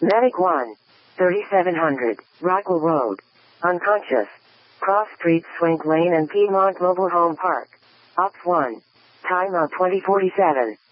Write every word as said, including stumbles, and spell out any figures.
Medic one. thirty-seven hundred, Rockwell Road. Unconscious. Cross Street Swink Lane and Piedmont Mobile Home Park. Ops one. Time of twenty forty-seven.